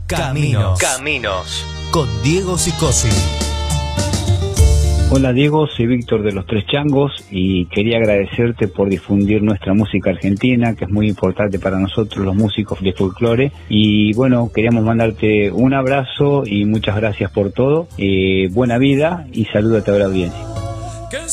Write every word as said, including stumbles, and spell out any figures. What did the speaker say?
Caminos. Caminos. Con Diego Sicosi. Hola Diego, soy Víctor de Los Tres Changos y quería agradecerte por difundir nuestra música argentina, que es muy importante para nosotros los músicos de folclore. Y bueno, queríamos mandarte un abrazo y muchas gracias por todo. Eh, buena vida y salúdate a la audiencia.